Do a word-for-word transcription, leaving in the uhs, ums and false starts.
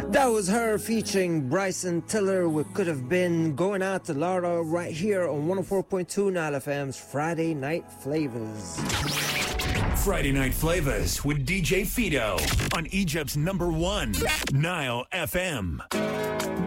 That was her featuring Bryson Tiller with Could Have Been. Going out to Laura right here on one oh four point two Nile F M's Friday Night Flavors. Friday Night Flavors with D J Fido on Egypt's number one, Nile F M.